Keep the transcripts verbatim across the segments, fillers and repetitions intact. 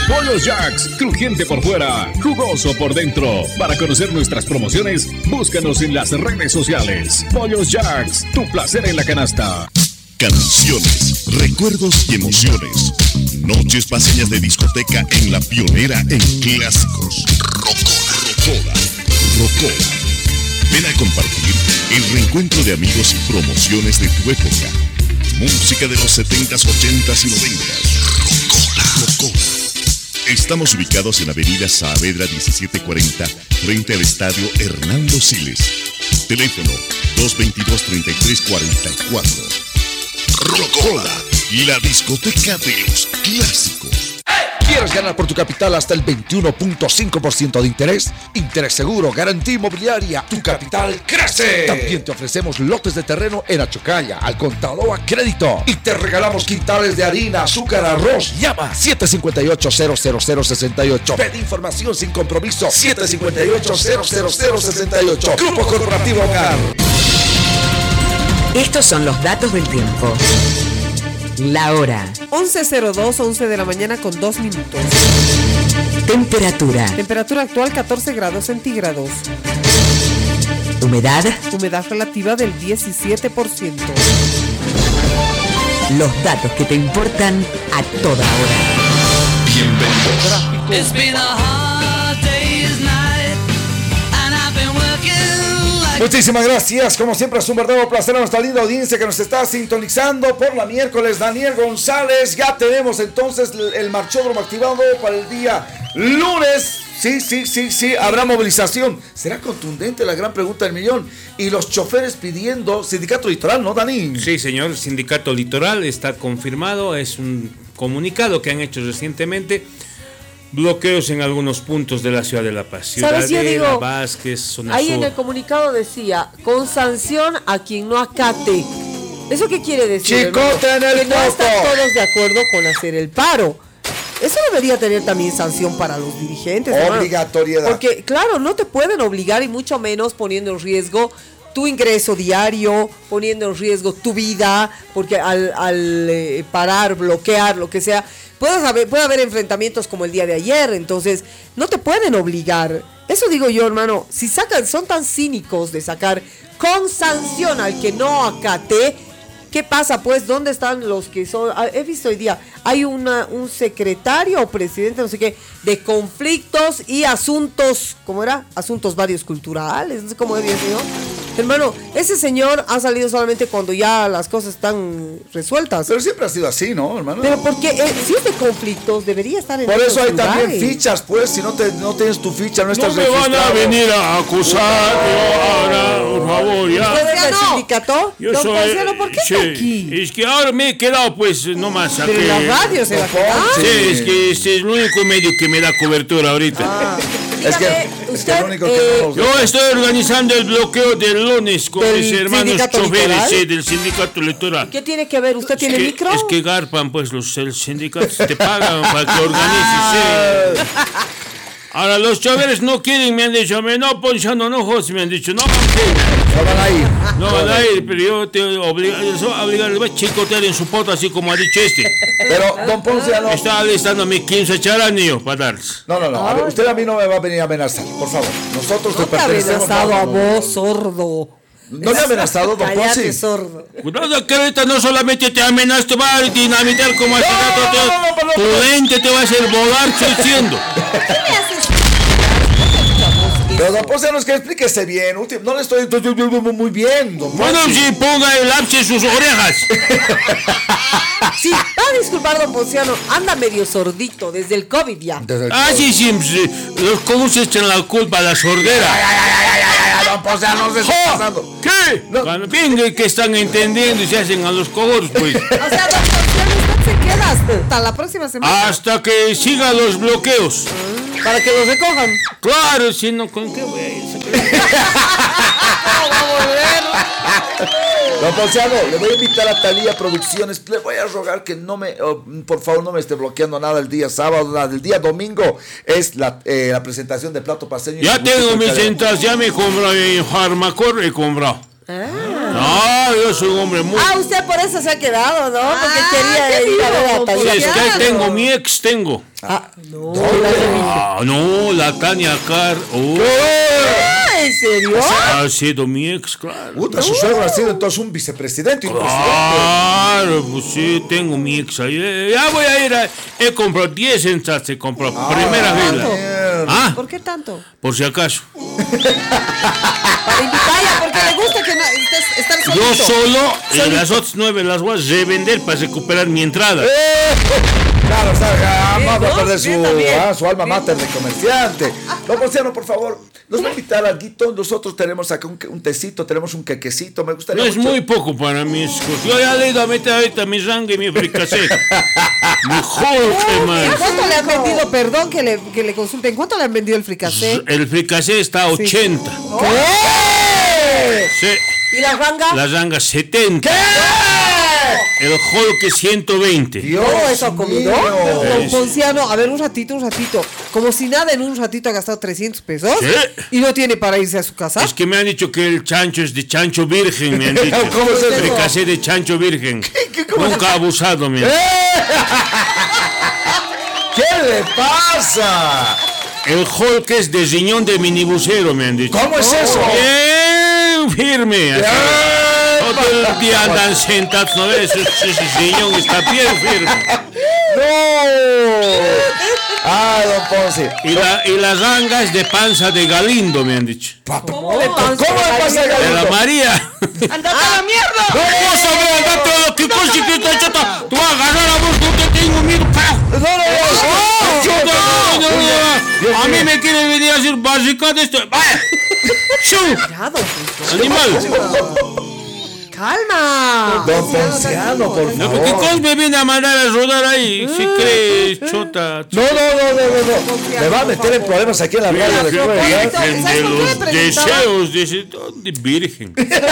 Pollos Jacks, crujiente por fuera, jugoso por dentro. Para conocer nuestras promociones, búscanos en las redes sociales. Pollos Jacks, tu placer en la canasta. Canciones, recuerdos y emociones. Noches paseñas de discoteca en La Pionera en clásicos. Rocola, Rocola, Rocola. Ven a compartir el reencuentro de amigos y promociones de tu época. Música de los setentas, ochentas y noventas. Rocola, Rocola. Estamos ubicados en Avenida Saavedra diecisiete cuarenta, frente al Estadio Hernando Siles. Teléfono dos veintidós, treinta y tres cuarenta y cuatro. Rocola, la discoteca de los clásicos. ¿Quieres ganar por tu capital hasta el veintiuno punto cinco por ciento de interés? Interés seguro, garantía inmobiliaria, tu capital crece. También te ofrecemos lotes de terreno en Achocalla, al contado o a crédito. Y te regalamos quintales de harina, azúcar, arroz. Llama siete cinco ocho, cero cero cero seis ocho. Pide información sin compromiso. siete cinco ocho, cero cero cero seis ocho. Grupo Corporativo Hogar. Estos son los datos del tiempo. La hora. once cero dos, once de la mañana con dos minutos. Temperatura. Temperatura actual catorce grados centígrados. Humedad. Humedad relativa del diecisiete por ciento. Los datos que te importan a toda hora. Bienvenidos. Muchísimas gracias, como siempre es un verdadero placer a nuestra linda audiencia que nos está sintonizando por la miércoles. Daniel González, ya tenemos entonces el marchódromo activado para el día lunes. Sí, sí, sí, sí, habrá movilización. ¿Será contundente? La gran pregunta del millón. Y los choferes pidiendo sindicato litoral, ¿no, Dani? Sí, señor, sindicato litoral está confirmado, es un comunicado que han hecho recientemente. Bloqueos en algunos puntos de la ciudad de La Paz. ¿Sabes? Yo digo, Vázquez, zona ahí sur. en el comunicado decía, con sanción a quien no acate. ¿Eso qué quiere decir? Chicote en el que no foco. están todos de acuerdo con hacer el paro. Eso debería tener también sanción para los dirigentes. Obligatoriedad. Hermano. Porque, claro, no te pueden obligar y mucho menos poniendo en riesgo tu ingreso diario, poniendo en riesgo tu vida, porque al, al eh, parar, bloquear, lo que sea, puedes haber, puede haber enfrentamientos como el día de ayer, entonces no te pueden obligar. Eso digo yo, hermano, si sacan, son tan cínicos de sacar con sanción al que no acate. ¿Qué pasa, pues? ¿Dónde están los que son? He visto hoy día, hay una, un secretario o presidente, no sé qué, de conflictos y asuntos, ¿cómo era? Asuntos varios culturales, no sé cómo decía, ¿no? Hermano, ese señor ha salido solamente cuando ya las cosas están resueltas. Pero siempre ha sido así, ¿no, hermano? Pero porque eh, si es de conflictos, debería estar en Por eso hay lugares. también fichas, pues, si no, te, no tienes tu ficha, no estás No me van registrado. a venir a acusar yo ahora, por favor, ya. ¿Usted es del sindicato? Yo Don soy, Ponciano, ¿por qué sí, está aquí? Es que ahora me he quedado, pues, nomás aquí. Pero en la radio se va a quedar. Sí, es que este es el único medio que me da cobertura ahorita. Ah. Es que, Dígame, es que usted, lo único que eh, no nos- Yo estoy organizando el bloqueo del lunes con ¿Del mis hermanos sindicato choferes, litoral? sí, del sindicato electoral. ¿Qué tiene que ver? ¿Usted Es tiene que, micro? es que garpan, pues, los el sindicatos te pagan para que organices. sí. Ahora, los choferes no quieren, me han dicho, me no, Ponciano, no, José, me han dicho, no, no van a ir. no van a ir, pero yo te obligo, obligar, le voy a chicotear en su poto, así como ha dicho este. Pero, don Ponciano... Está alistando mi quince charanillo para darles. No, no, no. A ver, usted a mí no me va a venir a amenazar, por favor. Nosotros No te te ha pertenecemos. amenazado no, a no, vos, sordo. ¿No me ha amenazado, don Cállate, Ponzi? sordo. Cuidado que ahorita no solamente te amenazas, te va a dinamitar como hace No, rato. te- no, no, no, no, Tu no. lente te va a hacer volar, estoy diciendo. Pero don Ponciano, es que explíquese bien. Ulti- No le estoy estoy muy bien, don Bueno, Ponzi. si ponga el lápiz en sus orejas. Sí, va a disculpar, don Ponciano, anda medio sordito desde el COVID ya. Desde el- Ah, sí, sí, sí, los comunes echan la culpa a la sordera. Ay, ay, ay, ay, ay, ay, don Ponciano, no se está ¡Jo! pasando. ¿Qué? No. Cuando venga que están entendiendo y se hacen a los cojones, pues. O sea, don Ponciano, usted se queda hasta la próxima semana Hasta que sigan los bloqueos. para que los recojan. Claro, si no, ¿con qué voy a ir? Don Ponciano, le voy a invitar a Talía Producciones. Le voy a rogar que no me, oh, por favor, no me esté bloqueando nada el día sábado, nada. El día domingo es la, eh, la presentación de Plato Paseño. Ya tengo mis entradas. entradas, ya me he comprado en Farmacor, he comprado. No, yo soy un hombre muy... Ah, usted por eso se ha quedado, ¿no? Porque Ah, quería qué ir a ver a vivo, Sí, Talía. es que ahí tengo, mi ex tengo. Ah, no. Ah, no, la Tania Car. Oh, Ah, ¿en serio? ha sido mi ex, claro. Puta, su suegro ha sido entonces un vicepresidente y un presidente. Claro, pues sí, tengo mi ex ahí. Eh, Ya voy a ir a... He comprado diez entradas, he comprado primera fila. mierda. Ah, ¿Por qué tanto? por si acaso. Para invitarla, porque le gusta que no, estés- estar solito. Yo solo, y Solito. las otras nueve las voy a revender para recuperar mi entrada. Claro, o sea, jamás Bien, va a ¿no? perder su, Bien también. ah, su alma mater de comerciante. Don Ponciano, por favor, nos va a invitar a alguito. Nosotros tenemos acá un, un tecito, tenemos un quequecito. Me gustaría No es mucho. muy poco para mis cosas. Yo ya le he ido a meter ahorita mi ranga y mi fricasé. Mejor que ¿En más. cuánto le han vendido? Perdón que le, que le consulten. ¿Cuánto le han vendido el fricasé? El fricasé está a ochenta. ¿Qué? Sí. ¿Y la ranga? La ranga setenta. El Hulk es ciento veinte. Dios No, eso ha comido. mío. Don Ponciano, a ver, un ratito, un ratito. Como si nada, en un ratito ha gastado trescientos pesos. Sí. Y no tiene para irse a su casa. Es que me han dicho que el chancho es de chancho virgen, me han dicho. ¿Cómo es eso? Fricasé de chancho virgen. qué, cómo es Nunca ha abusado, me han ¡Eh! dicho. ¿Qué le pasa? El Hulk es de riñón de minibusero, me han dicho. ¿Cómo es eso? Bien firme. así. Todo el día andan sentados, ¿no ves? Ese, ese riñón está bien firme. ¡No! ¡Ah, don Ponce! Y la, y la ranga es de panza de Galindo, me han dicho. ¿Cómo le pasa? ¿Cómo le pasa a De la Galindo? María. ¡Andate a la mierda! Vamos a ver, andate a lo que consigue que está chata. Tú vas a agarrar a vos, no te tengo miedo, carajo. ¡No, no, no! Chuta, no, no, no, Dios no. A mí mío. me quiere venir a decir básica de esto. ¡Vaya! ¡Shoo! Ya, don Ponciano. ¡Animal! ¡Calma! Don Ponciano, por No, porque favor. Cos me viene a mandar a rodar ahí. Si cree, chota. No, no, no, no, no, no. Me va a meter en problemas aquí en la radio de Virgen, Cueva. Virgen. Virgen ¿Sabes de por qué le los preguntaba? deseos. Dice, ¿dónde virgen?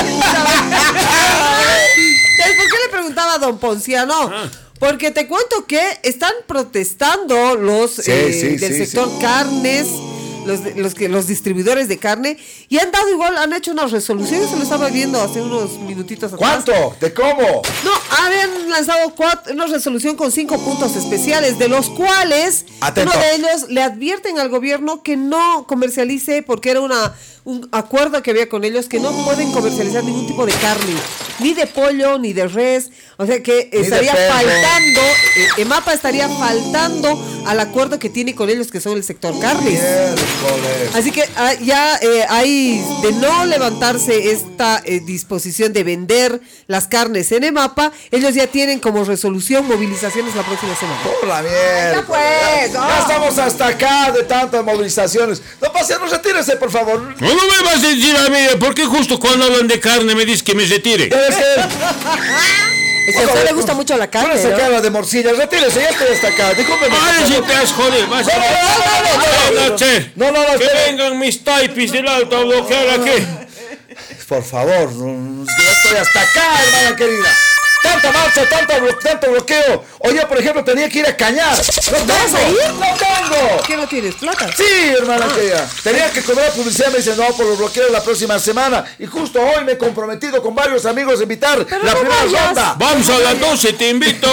¿Sabes por qué le preguntaba a don Ponciano? Porque te cuento que están protestando los Sí, eh, sí, del sí, sector sí. carnes, los, de- los que los distribuidores de carne, y han dado igual, han hecho una resolución, se lo estaba viendo hace unos minutitos atrás. ¿Cuánto? ¿De cómo? No, habían lanzado cuatro, una resolución con cinco puntos especiales, de los cuales Atento. uno de ellos le advierten al gobierno que no comercialice, porque era una un acuerdo que había con ellos, que no pueden comercializar ningún tipo de carne, ni de pollo, ni de res, o sea que de estaría perro. faltando, eh, EMAPA estaría faltando al acuerdo que tiene con ellos, que son el sector carnes. Miércoles. Así que ah, ya eh, hay de no levantarse esta eh, disposición de vender las carnes en EMAPA, ellos ya tienen como resolución movilizaciones la próxima semana. Por la mierda. Ya pues, Ya, oh. ya estamos hasta acá de tantas movilizaciones. Don Ponciano, retírese, por favor. No, no me vas a decir a mí, ¿por qué justo cuando hablan de carne me dices que me retire? Debe ser. Es que a usted le gusta mucho la carne, Póngase ¿no? cara de morcilla. Retírese, ya estoy hasta acá. Discúlpeme. Ay, si te has jodido, vas a... No, no, no, no, no, no, no. Che, No, no, no, que espere. vengan mis taipis del alto a bloquear aquí. Por favor, no, ya estoy hasta acá, hermana querida. Tanta marcha, tanto, blo- tanto bloqueo. Oye, por ejemplo, tenía que ir a cañar. ¡No tengo! vas a ir? ¡No tengo! ¿Qué no tienes plata? Sí, hermana querida. Tenía que cobrar publicidad. Me dice, no, por los bloqueos la próxima semana. Y justo hoy me he comprometido con varios amigos a invitar Pero la no primera vayas. ronda. Vamos a las doce, te invito.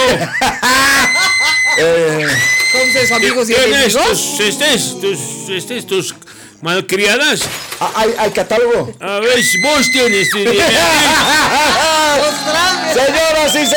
Eh, Con sus amigos y ¿Tienes enemigos. tus, estés, tus, estés, tus malcriadas? ¿hay, ¿Hay catálogo? A ver, si vos tienes. eh, Señoras y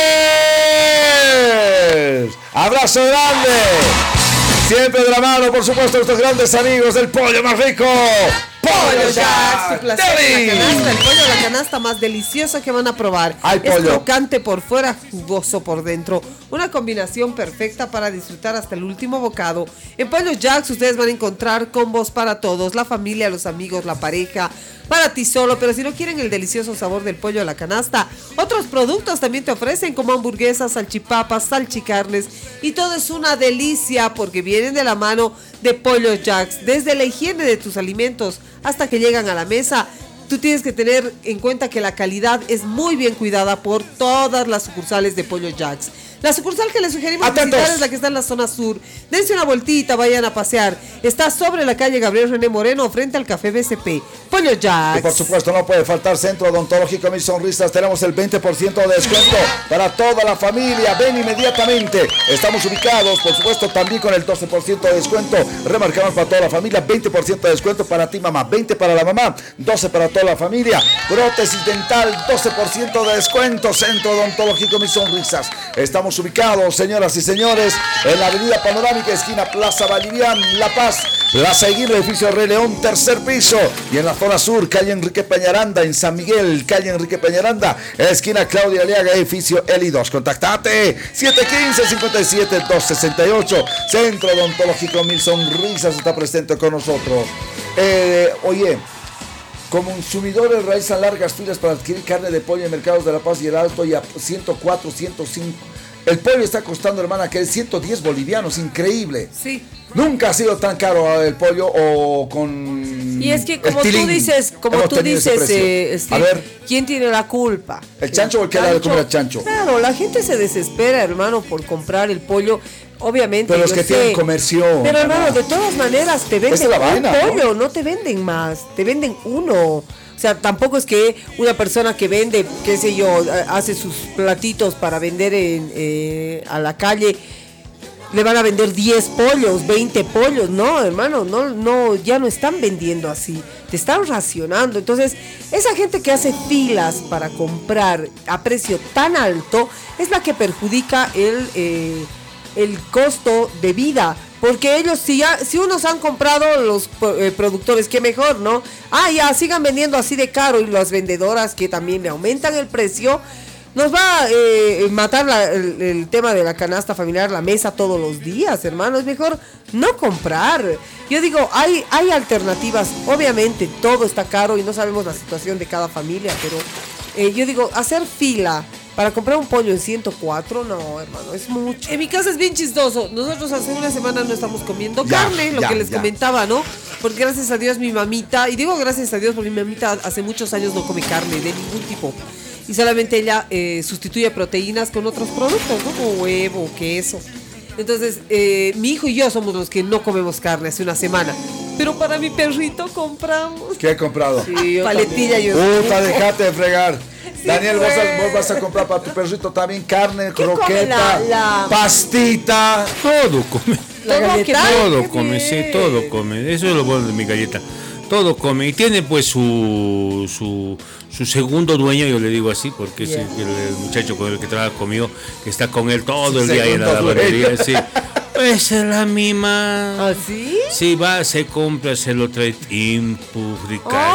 señores, abrazo grande. Siempre de la mano, por supuesto, nuestros grandes amigos del pollo más rico. Pollo Jacks, tu placer Deli. en la canasta, el pollo de la canasta más delicioso que van a probar. Ay, es pollo. crocante por fuera, jugoso por dentro. Una combinación perfecta para disfrutar hasta el último bocado. En Pollo Jacks ustedes van a encontrar combos para todos, la familia, los amigos, la pareja, para ti solo, pero si no quieren el delicioso sabor del pollo a la canasta, otros productos también te ofrecen como hamburguesas, salchipapas, salchicarnes, y todo es una delicia porque vienen de la mano de Pollo Jacks. Desde la higiene de tus alimentos hasta que llegan a la mesa, tú tienes que tener en cuenta que la calidad es muy bien cuidada por todas las sucursales de Pollo Jacks. La sucursal que les sugerimos Atentos. visitar es la que está en la zona sur. Dense una vueltita, vayan a pasear. Está sobre la calle Gabriel René Moreno, frente al Café B C P. Pollo Jacks. Y por supuesto no puede faltar Centro Odontológico Mis Sonrisas. Tenemos el veinte por ciento de descuento para toda la familia. Ven inmediatamente. Estamos ubicados, por supuesto, también con el doce por ciento de descuento. Remarcamos para toda la familia. veinte por ciento de descuento para ti, mamá. veinte para la mamá. doce para toda la familia. Prótesis dental, doce por ciento de descuento. Centro Odontológico Mis Sonrisas. Estamos ubicados, señoras y señores, en la avenida Panorámica, esquina Plaza Vallivian, La Paz. Plaza Aguirre, edificio Rey León, tercer piso. Y en la zona sur, calle Enrique Peñaranda, en San Miguel, calle Enrique Peñaranda, esquina Claudia Aliaga, edificio Eli dos. Contactate, siete uno cinco, cinco siete, dos seis ocho. Centro Odontológico Mil Sonrisas está presente con nosotros. Eh, oye, como consumidores realizan largas filas para adquirir carne de pollo en Mercados de La Paz y el Alto y a ciento cuatro, ciento cinco. El pollo está costando, hermana, que es ciento diez bolivianos, increíble. Sí. Nunca ha sido tan caro el pollo o con Y es que como el tilín. tú dices, como Hemos tú tenido ese dices, precio. eh, este, A ver, ¿quién tiene la culpa? ¿el chancho o el que da de comer al chancho? Claro, la gente se desespera, hermano, por comprar el pollo. Obviamente. Pero los yo que sé. tienen comercio. Pero hermano, hermana, de todas maneras te Esa venden es la un vaina, pollo, ¿no? ¿no? te venden más, te venden uno. O sea, tampoco es que una persona que vende, qué sé yo, hace sus platitos para vender en, eh, a la calle, le van a vender diez pollos, veinte pollos. No, hermano, no, no, ya no están vendiendo así, te están racionando. Entonces, esa gente que hace filas para comprar a precio tan alto es la que perjudica el, eh, el costo de vida. Porque ellos, si ya, si unos han comprado los eh, productores, qué mejor, ¿no? Ah, ya, sigan vendiendo así de caro, y las vendedoras que también le aumentan el precio. Nos va a eh, matar la, el, el tema de la canasta familiar, la mesa todos los días, hermano. Es mejor no comprar. Yo digo, hay, hay alternativas. Obviamente todo está caro y no sabemos la situación de cada familia, pero eh, yo digo, hacer fila para comprar un pollo en ciento cuatro, no, hermano, es mucho. En mi casa es bien chistoso. Nosotros hace una semana no estamos comiendo Ya, carne, lo ya, que les ya. comentaba, ¿no? Porque gracias a Dios mi mamita, y digo gracias a Dios porque mi mamita hace muchos años no come carne de ningún tipo. Y solamente ella eh, sustituye proteínas con otros productos, ¿no? Como huevo, queso. Entonces, eh, mi hijo y yo somos los que no comemos carne hace una semana. Pero para mi perrito compramos. ¿Qué he comprado? Sí, paletilla yo. Puta, dejate de fregar. Sí, Daniel, vos, pues. vos vas a comprar para tu perrito también carne, ¿Qué come croqueta, la- la- pastita. Todo come. La ¿Todo galleta? qué Todo Qué come, sí, bien. todo come. Eso es lo bueno de mi galleta. Todo come. Y tiene pues su, su, su segundo dueño, yo le digo así, porque es Yeah. el, el muchacho con el que trabaja conmigo, que está con él todo Su el día ahí en la segundo lavandería. dueño. Sí. Pues es la misma. ¿Ah, sí? Sí, va, se compra, se lo trae tiempo, fricassé,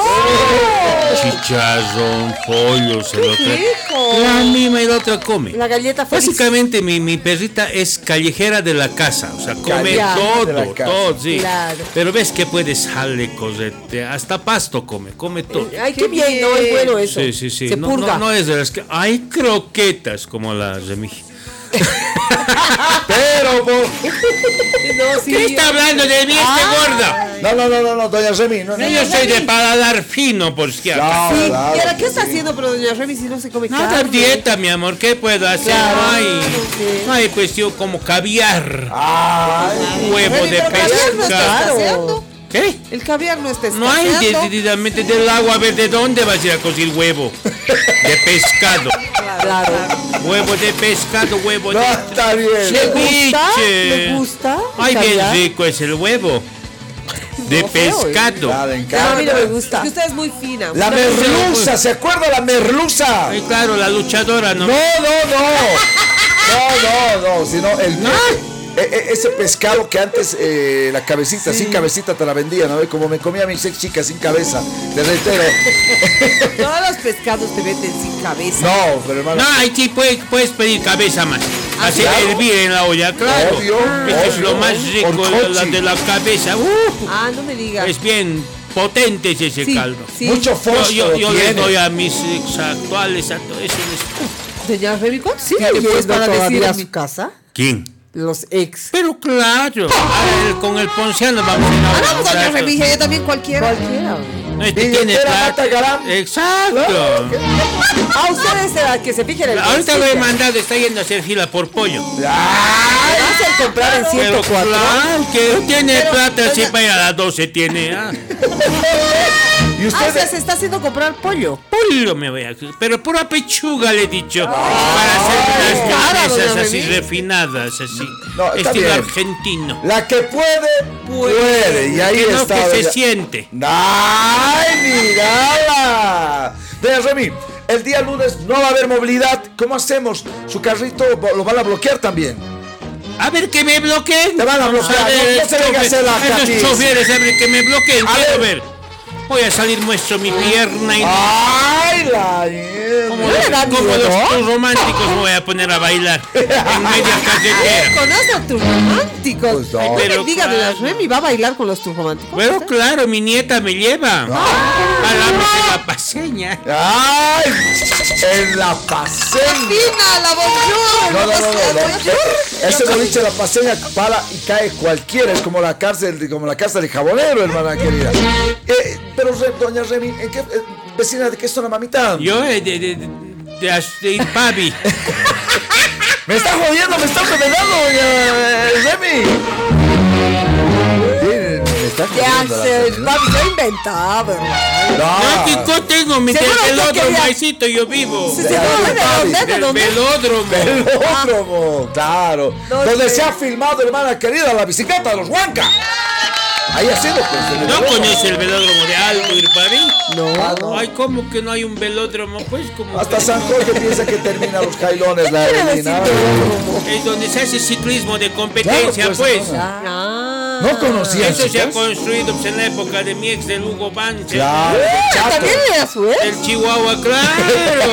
¡Oh! chicharrón, pollo, se ¡Qué lo trae. rico! La misma y la otra come. La galleta feliz. Básicamente mi, mi perrita es callejera de la casa, o sea, come Callejera todo, de la casa. todo, sí. Claro. Pero ves que puede salir, correte, hasta pasto come, come todo. Ay, qué bien, no es bueno eso. Sí, sí, sí. Se No, purga. no, no es de las que hay croquetas como la Remigi. Pero vos. No, sí, ¿Qué está hablando de mí este gorda? No, no, no, no, no, doña Remy. No, no, No, yo soy de paladar fino, por si acaso. No, Sí, claro ¿y ahora qué que está sí. haciendo, pero doña Remy, si no se come Nada, carne? dieta, mi amor, ¿qué puedo hacer? Claro, no hay, sí. no hay pues yo como caviar, Ay, huevo Remy, de pero caviar no está pescado. escaseando. ¿Qué? El caviar no está No hay escaseando. decididamente del agua, a ver de dónde vas a ir a conseguir huevo. De pescado. Claro. Huevo de pescado, huevo no, de está bien. ¿Le gusta? ceviche. ¿Le gusta? Ay, bien ¿Caviar? rico es el huevo. De No, feo, ¿eh? pescado. Nada, No, a encanta. mí no me gusta. Es que usted es muy fina. La Una- merluza, ¿se acuerda la merluza? Ay, claro, la luchadora, ¿no? No, no, no. No, no, no, sino el e- e- ese pescado que antes eh, la cabecita, sin cabecita te la vendía, ¿no? Como me comía mi sex chica sin cabeza, te reitero. Todos los pescados te venden sin cabeza. No, pero hermano. No, ahí sí puedes, puedes pedir cabeza más. Hacer claro. hervir en la olla, claro. Obvio, Esto es obvio. lo más rico, la, la Orcochi. de la cabeza. Uh, Ah, no me digas. es bien potente ese Sí, caldo. sí. Mucho Yo, fósforo yo, yo les tiene. doy a mis ex actuales, a todo eso. les- Doña Remy, ¿cuántos Sigue tiene pues yendo para decir todavía a a su su casa? ¿Quién? Los ex. Pero claro, a ver, con el ponciano vamos a ir Ah, ahora, vamos, doña muchachos. Remy, yo también cualquiera. Cualquiera. No, este tiene Billetera plata. mata garam. Exacto. Claro, que- A ustedes eh, que se fijen en el Ahorita lo he bolsillo. mandado, está yendo a hacer fila por pollo. Te vas a comprar en Pero ciento cuatro. claro, que tiene Pero, plata, doña- si para ir a las doce tiene. Ah. Y Ah, usted. o sea, se está haciendo comprar pollo. Pollo me voy a... Pero pura pechuga le he dicho. Para hacer unas cara, milanesas doña así Remy. refinadas, así. No, está estilo bien. argentino. La que puede, puede. Y ahí que no, está. que se doña- siente. ¡Ay, mírala! Doña Remy, el día lunes no va a haber movilidad. ¿Cómo hacemos? ¿Su carrito lo van a bloquear también? A ver que me bloqueen. Te van a bloquear, A ver, no- no se venga a hacer la esos catis. choferes, a ver que me bloqueen. A Quiero ver. ver. Voy a salir muestro mi pierna y... ¡Ay, la Como, mierda! los, da como miedo? los tus románticos me voy a poner a bailar en media carretera. Conoce a tus románticos. Pues no. Ay, Pero pero diga, claro. doña Remy va a bailar con los tus románticos. Pero claro, mi nieta me lleva. Hablamos en la paseña. ¡Ay! En la paseña. ¡Fina, la bonjour! No, no, no, no, no. Ese boliche de la paseña para y cae cualquiera. Es como la cárcel, como la cárcel de jabonero, hermana querida. Eh, pero, re- doña Remy, ¿en qué, eh, vecina de qué zona, mamita? Yo eh, de, de, de, de, de Irpavi. Me está jodiendo, me está revelando, doña Remy. Miren, me está ¿Qué jodiendo la haces? Remy, Papi, yo inventaba, ¿verdad? No, No, Kiko, tengo mi del Seguro que velódromo, quería- maicito, yo vivo. Sí, sí, ¿de dónde? ¿De dónde? ¿De Del dónde? velódromo. velódromo, claro. No Donde sé. se ha filmado, hermana querida, la bicicleta de los Huanca. Ahí ha sido, pues. en el ¿No velódromo. conoce el velódromo de Alto Irpavi? Ah, no. Ay, ¿cómo que no hay un velódromo? Pues como Hasta que- San Jorge piensa que termina los jailones, la quiere Remy, decir nada. velódromo? es donde se hace ciclismo de competencia, Claro, pues, pues. no, Ah. No conocía. Eso se ha chicos? construido pues, en la época de mi ex del Hugo Banzer. Claro, Ah, chato. también era su ex. El Chihuahua, claro.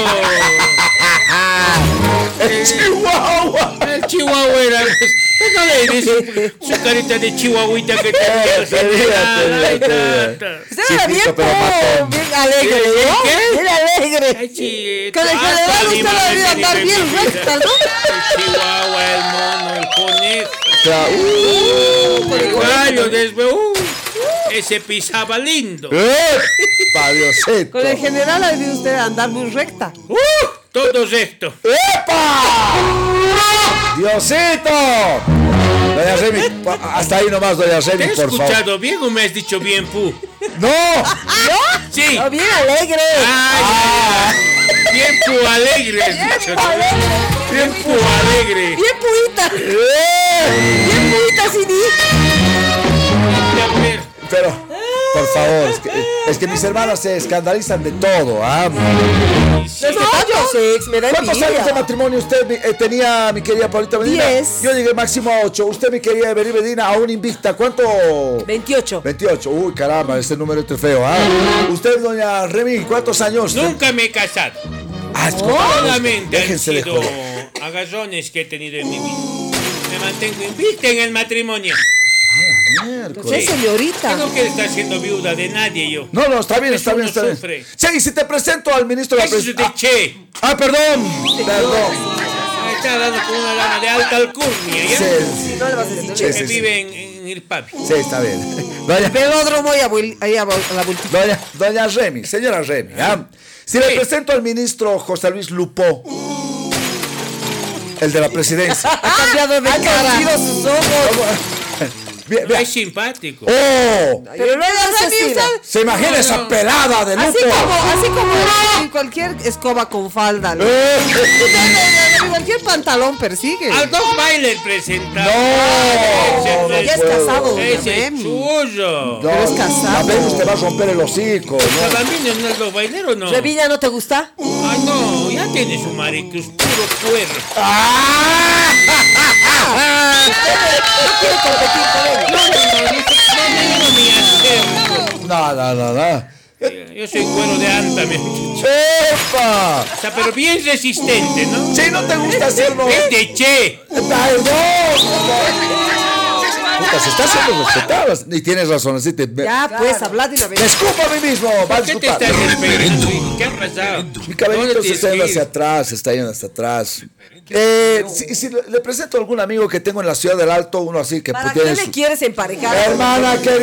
El Chihuahua. El Chihuahua era. Pues, pues, no le dices su carita de chihuahuita que tenía el general. Ay, tata. Usted era bien, Chiquito, pero po, matón. bien alegre, ¿no? ¿Qué? Bien alegre. Ay, sí, Con el hasta general usted animales la debía de andar bien diferentes recta, vidas. ¿no? El Chihuahua, el mono, el conejo. Claro. Uh, El gallo, después. Uh, ese pisaba lindo. ¡Epa, Diosito! Con el general ha debido usted andar muy recta. Uh, todo recto. ¡Epa! ¡Diosito! Doña Remy, pa- hasta ahí nomás, doña ¿Te Remy, he por favor. escuchado bien o me has dicho bien, pu? ¡No! Sí. No, bien alegre. Ay, bien pu alegre has dicho, ¿no? Bien pu alegre. Bien puita. ¡Eh! Bien puita, sin ir. A ver, Pero, por favor, es que, es que mis hermanas se escandalizan de todo, ¿ah? No, yo sex, me da ¿Cuántos años de envidia. matrimonio usted mi- eh, tenía, mi querida Paulita Medina? Diez. Yo llegué máximo a ocho. Usted, mi querida Evelyn Medina, aún invicta. ¿Cuánto? veintiocho. veintiocho. Uy, caramba, ese número es feo, ¿ah? Usted, doña Remy, ¿cuántos años? nunca me he casado. Ah, es Oh. como- Solamente han Déjense de sido joder. agarrones que he tenido en mi vida. Me mantengo invicta en el matrimonio. Miércoles. Sí, señorita. No quiero estar siendo viuda de nadie yo. No, no, está bien, está Eso bien, no está bien. sufre. Sí, y si te presento al ministro de la Eso es de presidencia. che. Ah, perdón, perdón. Me está dando con una lana de alta alcurnia, ¿ya? Sí, No le vas a decir sí, Que sí, sí. vive en, en Irpavi. Sí, está bien. Doña, Velódromo y a, vuel- ahí a, vol- a la vueltita. doña, doña Remy, señora Remy, ¿ah? Si le Sí. presento al ministro José Luis Lupó, el de la presidencia. Ha cambiado de cara. Ha crecido sus ojos. Bien, No bien. es simpático. ¡Oh! Pero no es así, usted. ¿Se imagina esa pelada de Lupo? Así como, así como en cualquier escoba con falda. ¿no? Eh, En cualquier pantalón persigue. Al dos bailes presentado. No, no Ya es puedo. casado, doña Ese Remy. suyo. No, Pero es casado. a ver, usted va a romper el hocico, ¿no? ¿Salamines no es dos baileros o no? ¿Revilla no te gusta? Ay, no, ya tiene su maricruz, puro cuero. ¡Ah! No quiere competir con él. No, no, no, no, no, no, mi acento. No, no, no, no. Yo soy cuero de anta, me han dicho. ¡Epa! O sea, pero bien resistente, ¿no? Si no te gusta hacerlo. Es de che. ¡Perdón! Puta, se está haciendo respetar. Y tienes razón, así te. Me, Ya, pues, habla de una vez. me escupo a mí mismo. Va a ¿Qué te disculpar. estás esperando? hijo? ¿Qué ha pasado? Mi cabellito ¿Dónde se tienes está yendo que ir? hacia atrás, se está yendo hacia atrás. Eh, si, si le, le presento a algún amigo que tengo en la ciudad del Alto, uno así que ¿Para tiene qué su- le quieres emparejar? Hermana, que